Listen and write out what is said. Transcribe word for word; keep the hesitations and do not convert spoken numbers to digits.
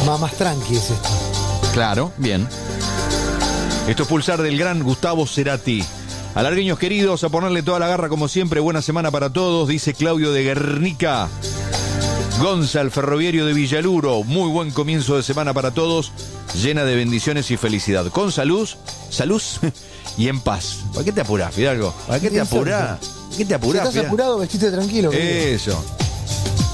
Más, más tranqui es esto. Claro, bien. Esto es Pulsar del gran Gustavo Cerati. Alargueños queridos, a ponerle toda la garra como siempre. Buena semana para todos, dice Claudio de Guernica. Gonza, el ferroviario de Villaluro. Muy buen comienzo de semana para todos, llena de bendiciones y felicidad. Con salud, salud y en paz. ¿Para qué te apurás, Fidalgo? ¿Para qué te apurás? ¿Para qué te apurás, Si estás Fidalgo? apurado, vestite tranquilo. Eso.